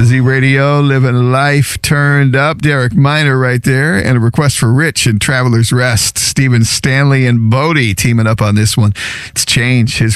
Z Radio, living life turned up. Derek Minor right there, and a request for Rich and Traveler's Rest. Stephen Stanley and Bodie teaming up on this one. It's Change, his